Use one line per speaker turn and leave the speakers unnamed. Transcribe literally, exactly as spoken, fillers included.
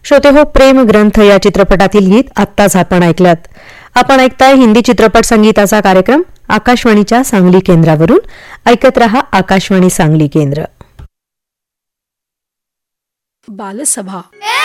श्रोते हो, प्रेम ग्रंथ या चित्रपटातील गीत आत्ताच आपण ऐकलात. आपण ऐकताय हिंदी चित्रपट संगीताचा कार्यक्रम आकाशवाणीच्या सांगली केंद्रावरून. ऐकत रहा आकाशवाणी सांगली केंद्र.
बालसभा